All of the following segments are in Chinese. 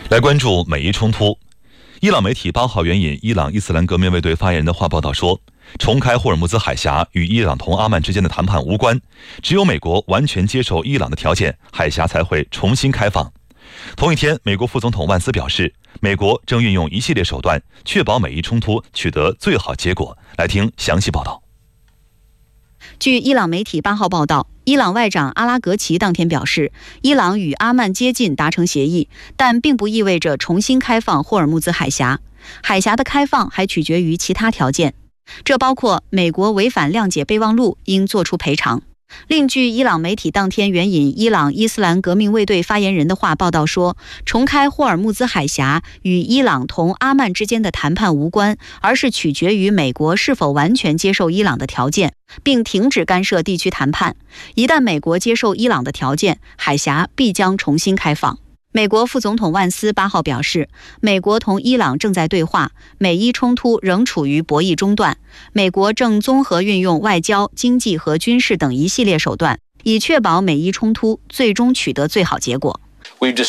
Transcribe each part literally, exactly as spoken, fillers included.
来关注美伊冲突。伊朗媒体八号援引伊朗伊斯兰革命卫队发言人的话报道说，重开霍尔木兹海峡与伊朗同阿曼之间的谈判无关，只有美国完全接受伊朗的条件，海峡才会重新开放。同一天，美国副总统万斯表示，美国正运用一系列手段，确保美伊冲突取得最好结果。来听详细报道。 据伊朗媒体八号报道，伊朗外长阿拉格齐当天表示，伊朗与阿曼接近达成协议，但并不意味着重新开放霍尔木兹海峡。海峡的开放还取决于其他条件，这包括美国违反谅解备忘录应作出赔偿。另据伊朗媒体当天援引伊朗伊斯兰革命卫队发言人的话报道说，重开霍尔木兹海峡与伊朗同阿曼之间的谈判无关，而是取决于美国是否完全接受伊朗的条件，并停止干涉地区谈判。一旦美国接受伊朗的条件，海峡必将重新开放。美国副总统万斯八号表示，美国同伊朗正在对话，美伊冲突仍处于博弈中段，美国正综合运用外交、经济和军事等一系列手段，以确保美伊冲突最终取得最好结果。 我们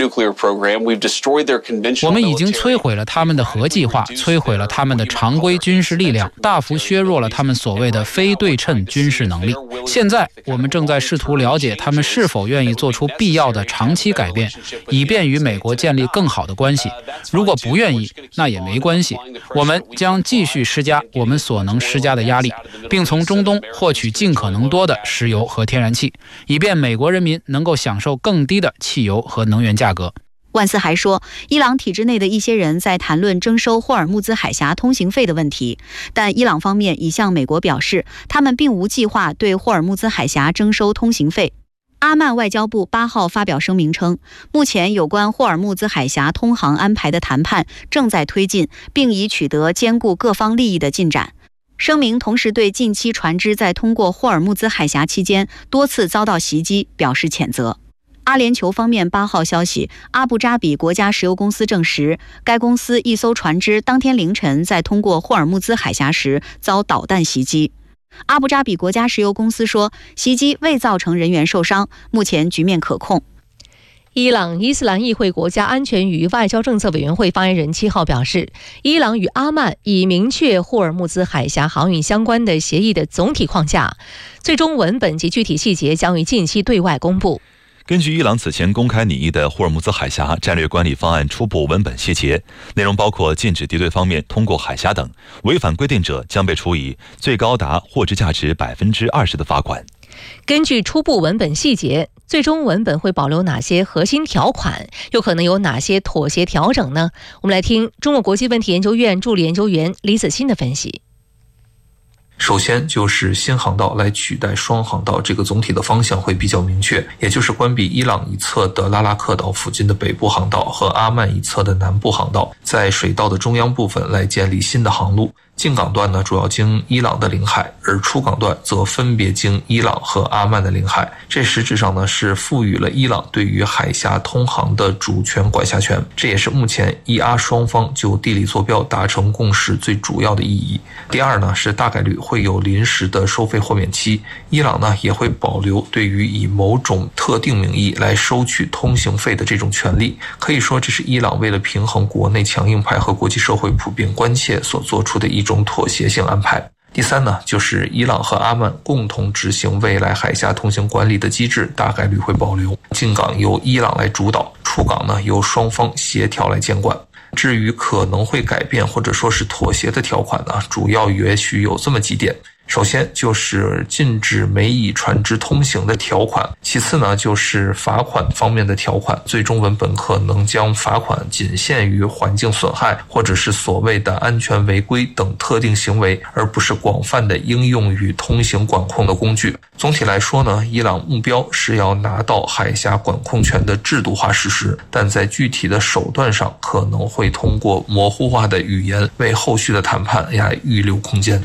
已经摧毁了他们的核计划，摧毁了他们的常规军事力量，大幅削弱了他们所谓的非对称军事能力。现在我们正在试图了解他们是否愿意做出必要的长期改变，以便与美国建立更好的关系。如果不愿意，那也没关系，我们将继续施加我们所能施加的压力，并从中东获取尽可能多的石油和天然气，以便美国人民能够享受更低的汽油和能源价格。 万斯还说，伊朗体制内的一些人在谈论征收霍尔木兹海峡通行费的问题，但伊朗方面已向美国表示，他们并无计划对霍尔木兹海峡征收通行费。阿曼外交部八号发表声明称，目前有关霍尔木兹海峡通航安排的谈判正在推进，并已取得兼顾各方利益的进展。声明同时对近期船只在通过霍尔木兹海峡期间多次遭到袭击表示谴责。阿联酋方面八号消息，阿布扎比国家石油公司证实，该公司一艘船只当天凌晨在通过霍尔木兹海峡时遭导弹袭击。阿布扎比国家石油公司说，袭击未造成人员受伤，目前局面可控。 伊朗伊斯兰议会国家安全与外交政策委员会发言人七号表示，伊朗与阿曼已明确霍尔木兹海峡航运相关的协议的总体框架，最终文本及具体细节将于近期对外公布。 根据伊朗此前公开拟议的霍尔木兹海峡战略管理方案初步文本细节，内容包括禁止敌对方面通过海峡等，违反规定者将被处以最高达货值价值百分之二十的罚款。 根据初步文本细节，最终文本会保留哪些核心条款，又可能有哪些妥协调整呢？我们来听中国国际问题研究院助理研究员李子欣的分析。 首先就是新航道来取代双航道，这个总体的方向会比较明确，也就是关闭伊朗一侧的拉拉克岛附近的北部航道和阿曼一侧的南部航道，在水道的中央部分来建立新的航路。进港段呢，主要经伊朗的领海，而出港段则分别经伊朗和阿曼的领海。这实质上呢，是赋予了伊朗对于海峡通航的主权管辖权，这也是目前伊阿双方就地理坐标达成共识最主要的意义。第二呢，是大概率会有临时的收费豁免期，伊朗呢也会保留对于以某种特定名义来收取通行费的这种权利。可以说，这是伊朗为了平衡国内强硬派和国际社会普遍关切所做出的一种妥协性安排。第三呢，就是伊朗和阿曼共同执行未来海峡通行管理的机制，大概率会保留。进港由伊朗来主导，出港呢由双方协调来监管。至于可能会改变或者说是妥协的条款呢，主要也许有这么几点。首先就是禁止美乙船只通行的条款，其次呢就是罚款方面的条款，最终文本可能将罚款仅限于环境损害或者是所谓的安全违规等特定行为，而不是广泛的应用于通行管控的工具。总体来说呢，伊朗目标是要拿到海峡管控权的制度化实施，但在具体的手段上可能会通过模糊化的语言为后续的谈判来预留空间。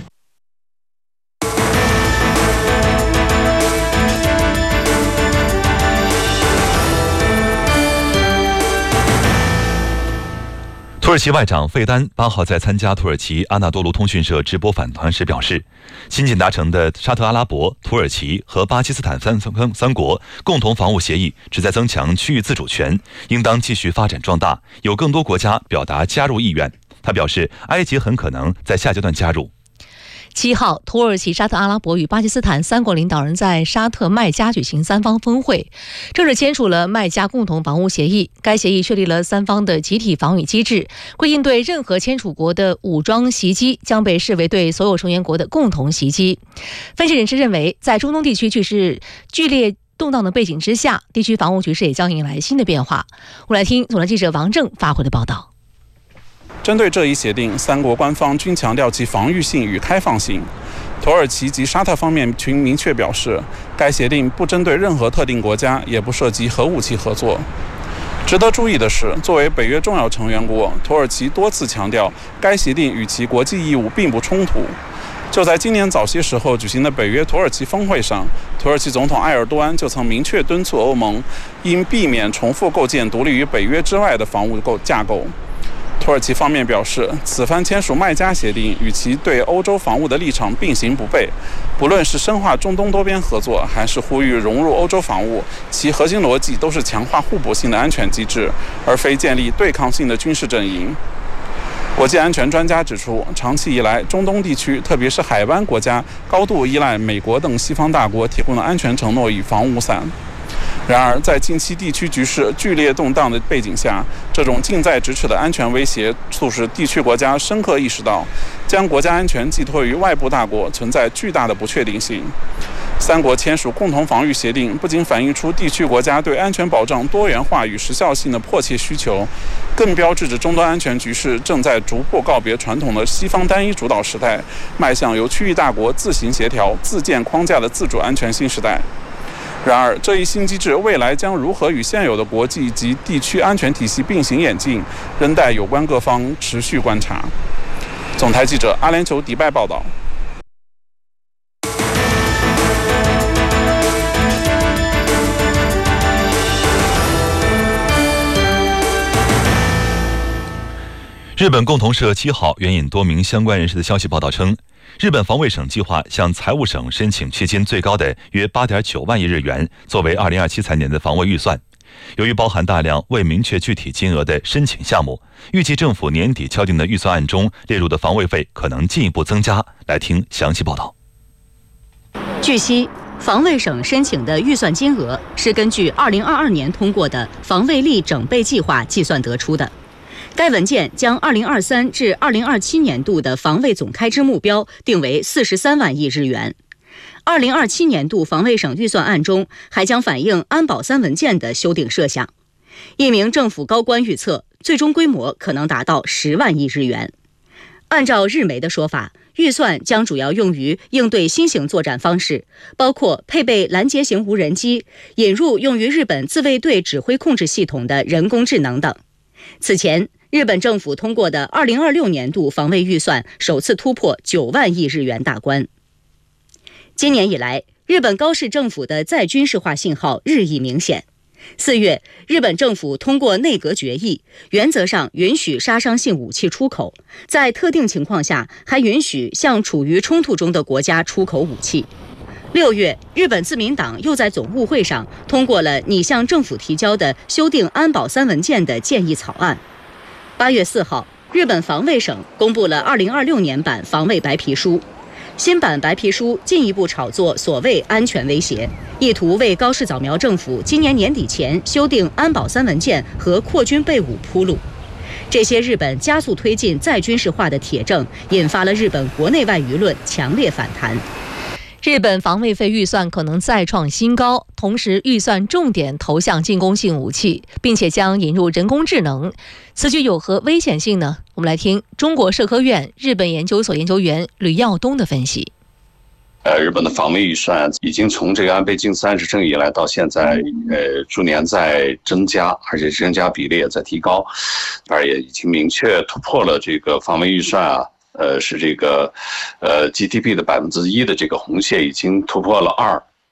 土耳其外长费丹八号在参加土耳其阿纳多卢通讯社直播访谈时表示，新近达成的沙特阿拉伯、土耳其和巴基斯坦三三三国共同防务协议旨在增强区域自主权，应当继续发展壮大，有更多国家表达加入意愿。他表示，埃及很可能在下阶段加入。 七号，土耳其、沙特阿拉伯与巴基斯坦三国领导人在沙特麦加举行三方峰会，正式签署了麦加共同防务协议。该协议确立了三方的集体防御机制，会应对任何签署国的武装袭击，将被视为对所有成员国的共同袭击。分析人士认为，在中东地区局势剧烈动荡的背景之下，地区防务局势也将迎来新的变化。我们来听总台记者王正发回的报道。 针对这一协定，三国官方均强调其防御性与开放性。土耳其及沙特方面均明确表示，该协定不针对任何特定国家，也不涉及核武器合作。值得注意的是，作为北约重要成员国，土耳其多次强调该协定与其国际义务并不冲突。就在今年早些时候举行的北约土耳其峰会上，土耳其总统埃尔多安就曾明确敦促欧盟应避免重复构建独立于北约之外的防务架构。土耳其方面表示，此番签署麦加协定与其对欧洲防务的立场并行不悖，不论是深化中东多边合作，还是呼吁融入欧洲防务，其核心逻辑都是强化互补性的安全机制，而非建立对抗性的军事阵营。国际安全专家指出，长期以来，中东地区，特别是海湾国家，高度依赖美国等西方大国提供的安全承诺与防务伞。然而，在近期地区局势剧烈动荡的背景下，这种近在咫尺的安全威胁，促使地区国家深刻意识到，将国家安全寄托于外部大国存在巨大的不确定性。三国签署共同防御协定，不仅反映出地区国家对安全保障多元化与时效性的迫切需求，更标志着终端安全局势正在逐步告别传统的西方单一主导时代，迈向由区域大国自行协调、自建框架的自主安全新时代。然而，这一新机制未来将如何与现有的国际及地区安全体系并行演进，仍待有关各方持续观察。总台记者阿联酋迪拜报道。 日本共同社七号援引多名相关人士的消息报道称，日本防卫省计划向财务省申请迄今最高的约 八点九万亿日元，作为二零二七财年的防卫预算。由于包含大量未明确具体金额的申请项目，预计政府年底敲定的预算案中列入的防卫费可能进一步增加。来听详细报道。 据悉，防卫省申请的预算金额是根据二零二二年通过的防卫力整备计划计算得出的。该文件将二零二三至二零二七年度的防卫总开支目标定为四十三万亿日元。二零二七年度防卫省预算案中还将反映安保三文件的修订设项。一名政府高官预测，最终规模可能达到十万亿日元。按照日媒的说法，预算将主要用于应对新型作战方式，包括配备拦截型无人机、引入用于日本自卫队指挥控制系统的人工智能等。此前，日本政府通过的二零二六年度防卫预算首次突破九万亿日元大关。今年以来，日本高市政府的再军事化信号日益明显。四月，日本政府通过内阁决议，原则上允许杀伤性武器出口，在特定情况下还允许向处于冲突中的国家出口武器。六月，日本自民党又在总务会上通过了拟向政府提交的修订安保三文件的建议草案。八月四号，日本防卫省公布了二零二六年版防卫白皮书。新版白皮书进一步炒作所谓安全威胁，意图为高市早苗政府今年年底前修订安保三文件和扩军备武铺路。这些日本加速推进再军事化的铁证，引发了日本国内外舆论强烈反弹。 日本防卫费预算可能再创新高，同时预算重点投向进攻性武器，并且将引入人工智能，此举有何危险性呢？我们来听中国社科院日本研究所研究员吕耀东的分析。 呃，日本的防卫预算已经从这个安倍晋三执政以来到现在，呃，逐年在增加，而且增加比例也在提高，而也已经明确突破了这个防卫预算啊。呃，是这个，呃 ，G D P 的百分之一的这个红线已经突破了二，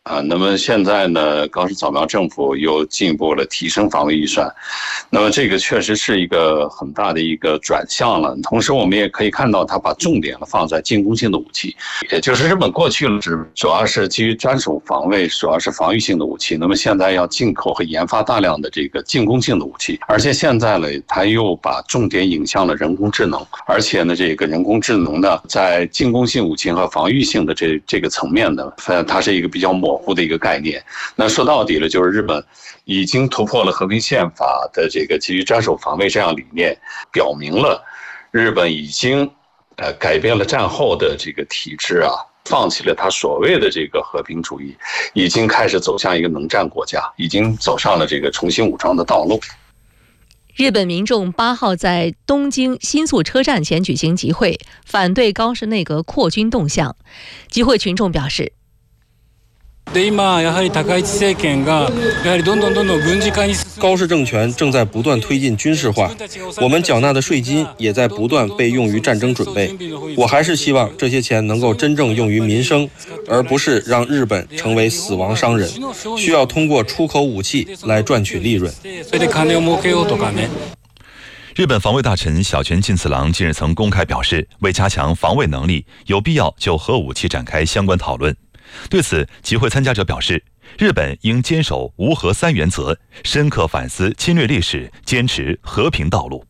啊，那么现在呢，高市早苗政府又进一步的提升防卫预算，那么这个确实是一个很大的一个转向了。同时，我们也可以看到，它把重点放在进攻性的武器，也就是日本过去是主要是基于专属防卫，主要是防御性的武器，那么现在要进口和研发大量的这个进攻性的武器，而且现在呢，它又把重点引向了人工智能，而且呢，这个人工智能呢，在进攻性武器和防御性的这这个层面呢，它是一个比较模糊的一个概念。那说到底了，就是日本已经突破了和平宪法的这个基于专守防卫这样理念，表明了日本已经呃改变了战后的这个体制啊，放弃了他所谓的这个和平主义，已经开始走向一个能战国家，已经走上了这个重新武装的道路。 日本民众八号在东京新宿车站前举行集会，反对高市内阁扩军动向。集会群众表示， 高市政权正在不断推进军事化，我们缴纳的税金也在不断被用于战争准备。我还是希望这些钱能够真正用于民生，而不是让日本成为死亡商人，需要通过出口武器来赚取利润。 日本防卫大臣小泉进次郎近日曾公开表示，为加强防卫能力，有必要就核武器展开相关讨论。对此，集会参加者表示，日本应坚守无核三原则，深刻反思侵略历史，坚持和平道路。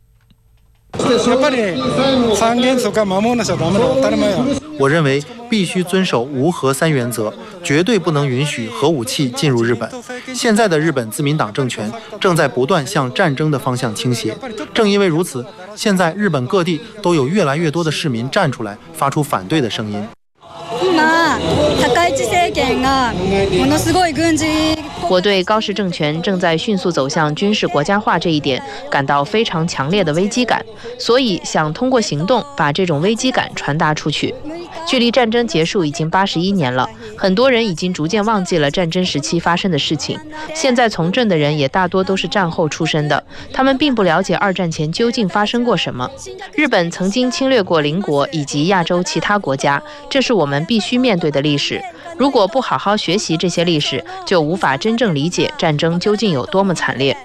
我认为必须遵守无核三原则，绝对不能允许核武器进入日本。现在的日本自民党政权正在不断向战争的方向倾斜，正因为如此，现在日本各地都有越来越多的市民站出来，发出反对的声音。 我对高市政权正在迅速走向军事国家化这一点感到非常强烈的危机感，所以想通过行动把这种危机感传达出去。距离战争结束已经八十一年了，很多人已经逐渐忘记了战争时期发生的事情。现在从政的人也大多都是战后出生的，他们并不了解二战前究竟发生过什么。日本曾经侵略过邻国以及亚洲其他国家，这是我们必须面对的历史。如果不好好学习这些历史，就无法真正理解战争究竟有多么惨烈。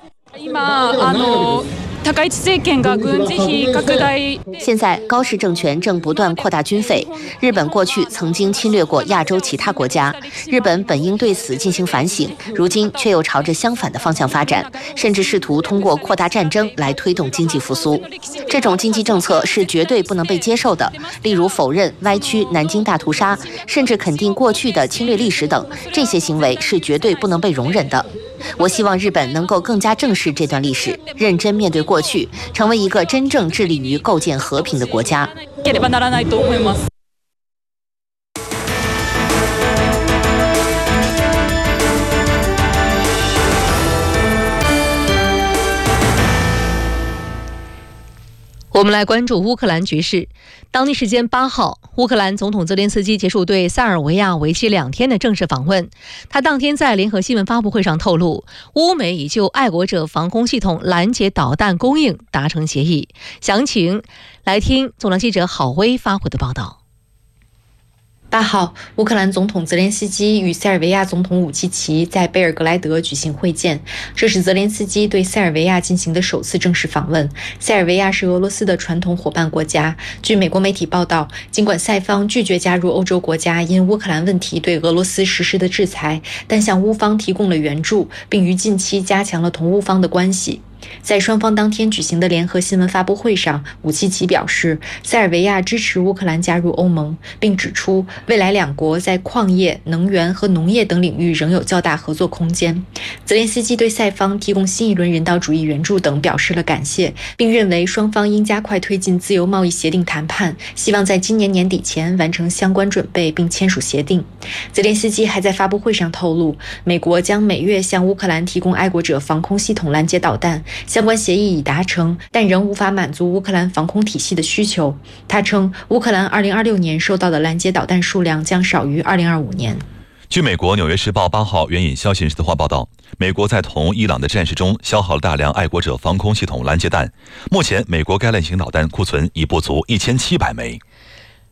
现在高市政权正不断扩大军费，日本过去曾经侵略过亚洲其他国家，日本本应对此进行反省，如今却又朝着相反的方向发展，甚至试图通过扩大战争来推动经济复苏。这种经济政策是绝对不能被接受的，例如否认、歪曲南京大屠杀，甚至肯定过去的侵略历史等，这些行为是绝对不能被容忍的。我希望日本能够更加正视这段历史，认真面对过去，成为一个真正致力于构建和平的国家。 我们来关注乌克兰局势。当地时间八号，乌克兰总统泽连斯基结束对塞尔维亚为期两天的正式访问。他当天在联合新闻发布会上透露，乌美已就爱国者防空系统拦截导弹供应达成协议。详情来听总台记者郝威发回的报道。 八号，乌克兰总统泽连斯基与塞尔维亚总统武契奇在贝尔格莱德举行会见，这是泽连斯基对塞尔维亚进行的首次正式访问。塞尔维亚是俄罗斯的传统伙伴国家。据美国媒体报道，尽管塞方拒绝加入欧洲国家因乌克兰问题对俄罗斯实施的制裁，但向乌方提供了援助，并于近期加强了同乌方的关系。在双方当天举行的联合新闻发布会上，武契奇表示，塞尔维亚支持乌克兰加入欧盟，并指出未来两国在矿业、能源和农业等领域仍有较大合作空间。泽连斯基对塞方提供新一轮人道主义援助等表示了感谢，并认为双方应加快推进自由贸易协定谈判，希望在今年年底前完成相关准备并签署协定。泽连斯基还在发布会上透露，美国将每月向乌克兰提供爱国者防空系统拦截导弹，相关协议已达成，但仍无法满足乌克兰防空体系的需求。他称，乌克兰二零二六年收到的拦截导弹数量将少于二零二五年。 据美国《纽约时报》八号援引消息人士的话报道，美国在同伊朗的战事中消耗了大量爱国者防空系统拦截弹，目前美国该类型导弹库存已不足一千七百枚。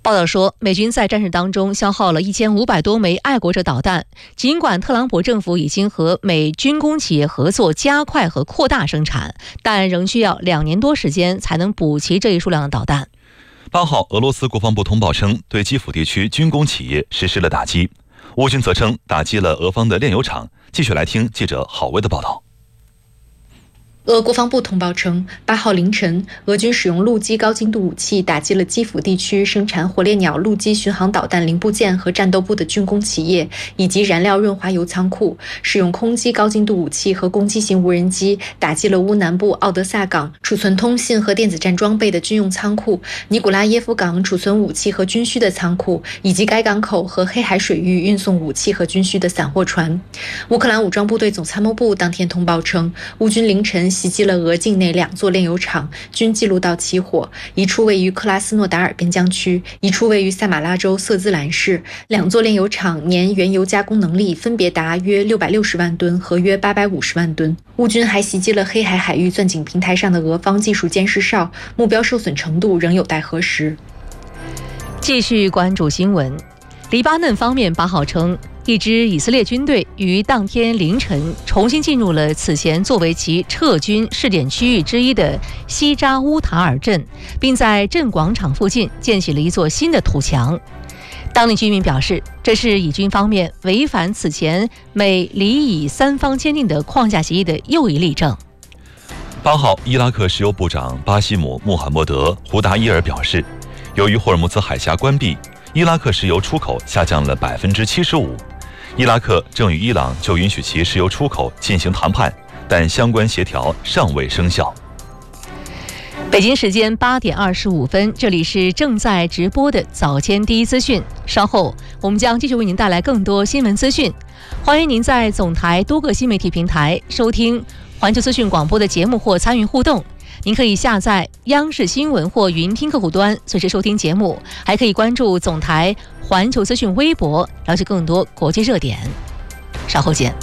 报道说，美军在战事当中消耗了一千五百多枚爱国者导弹。尽管特朗普政府已经和美军工企业合作，加快和扩大生产，但仍需要两年多时间才能补齐这一数量的导弹。 八号，俄罗斯国防部通报称，对基辅地区军工企业实施了打击。乌军则称打击了俄方的炼油厂。继续来听记者郝威的报道。 俄国防部通报称，八号凌晨，俄军使用陆基高精度武器打击了基辅地区生产火烈鸟陆基巡航导弹零部件和战斗部的军工企业，以及燃料润滑油仓库；使用空基高精度武器和攻击型无人机打击了乌南部奥德萨港储存通信和电子战装备的军用仓库、尼古拉耶夫港储存武器和军需的仓库，以及该港口和黑海水域运送武器和军需的散货船。乌克兰武装部队总参谋部当天通报称，乌军凌晨袭击了俄境内两座炼油厂，均记录到起火，一处位于克拉斯诺达尔边疆区，一处位于萨马拉州瑟兹兰市。两座炼油厂年原油加工能力分别达约六百六十万吨和约八百五十万吨。乌军还袭击了黑海海域钻井平台上的俄方技术监视哨，目标受损程度仍有待核实。 继续关注新闻，黎巴嫩方面八号称，一支以色列军队于当天凌晨重新进入了此前作为其撤军试点区域之一的西扎乌塔尔镇，并在镇广场附近建起了一座新的土墙。当地居民表示，这是以军方面违反此前美黎以三方签订的框架协议的又一例证。 八号，伊拉克石油部长巴西姆·穆罕默德·胡达伊尔表示，由于霍尔木兹海峡关闭，伊拉克石油出口下降了百分之七十五。伊拉克正与伊朗就允许其石油出口进行谈判，但相关协调尚未生效。 北京时间八点二十五分，这里是正在直播的早间第一资讯。稍后我们将继续为您带来更多新闻资讯。欢迎您在总台多个新媒体平台收听环球资讯广播的节目或参与互动。您可以下载央视新闻或云听客户端，随时收听节目，还可以关注总台环球资讯微博，了解更多国际热点。稍后见。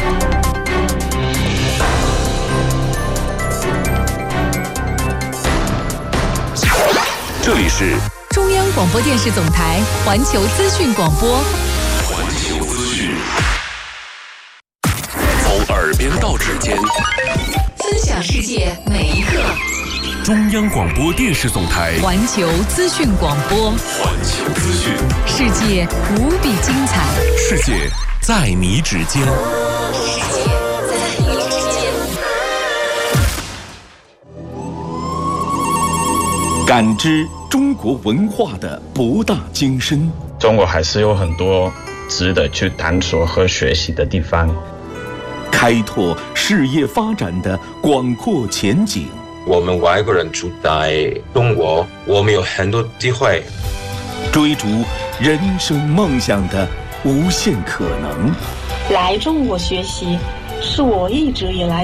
这里是中央广播电视总台环球资讯广播。 环球资讯，从耳边到指尖， 分享世界每一刻。 中央广播电视总台环球资讯广播。 环球资讯， 世界无比精彩。 世界在你指尖。 世界在你指尖。 感知中国文化的博大精深。 中国还是有很多值得去探索和学习的地方。 开拓事业发展的广阔前景。 我们外国人住在中国，我们有很多机会追逐人生梦想的无限可能。 来中国学习是我一直以来